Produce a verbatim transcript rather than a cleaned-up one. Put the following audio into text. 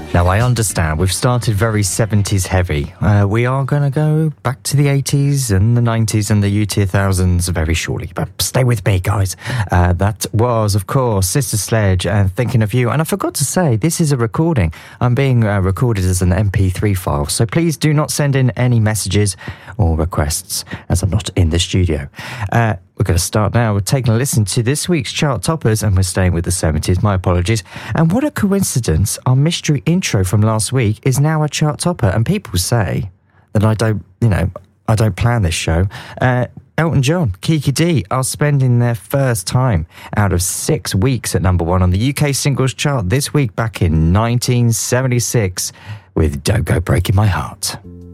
Now, I understand we've started very seventies heavy. Uh, we are going to go back to the eighties and the nineties and the U two thousands very shortly. But stay with me, guys. Uh, that was, of course, Sister Sledge and Thinking of You. And I forgot to say, this is a recording. I'm being uh, recorded as an M P three file. So please do not send in any messages or requests, as I'm not in the studio. Uh, We're going to start now with taking a listen to this week's chart toppers, and we're staying with the seventies. My apologies. And what a coincidence, our mystery intro from last week is now a chart topper. And people say that I don't, you know, I don't plan this show. Uh, Elton John, Kiki D are spending their first time out of six weeks at number one on the U K singles chart this week back in nineteen seventy-six with Don't Go Breaking My Heart.